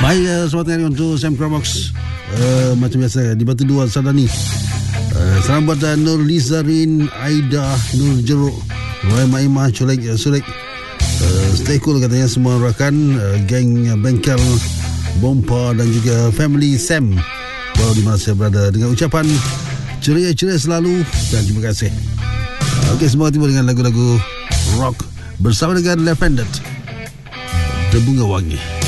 Baik, selamat hari untuk Sam Crobox. Macam biasa di Batu Dua Sadani. Salam buat Nur Lizarin, Aida, Nur Jeruk, Roy Maimah, Sulek. Stay cool katanya semua rakan, geng bengkel Bompa dan juga family Sam, walau di mana saya berada, dengan ucapan ceria selalu dan terima kasih. Okey, semua tiba dengan lagu-lagu rock bersama dengan Left Handed, The Bunga Wangi.